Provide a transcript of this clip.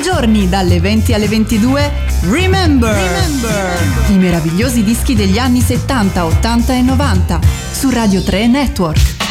i giorni dalle 20 alle 22 Remember. I meravigliosi dischi degli anni 70, 80 e 90 su Radio 3 Network.